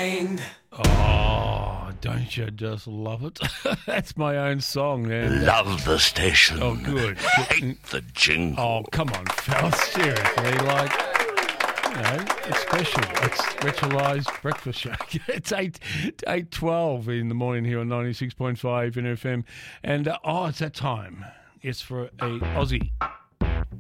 mind. Oh, don't you just love it? That's my own song. And, Love the station. oh, good. Hate the jingle. Oh, come on, fellas. Seriously, like, you know, it's special. It's Ritualised Breakfast Show. It's 8:12 in the morning here on 96.5 NFM. And, it's that time. It's for a Aussie.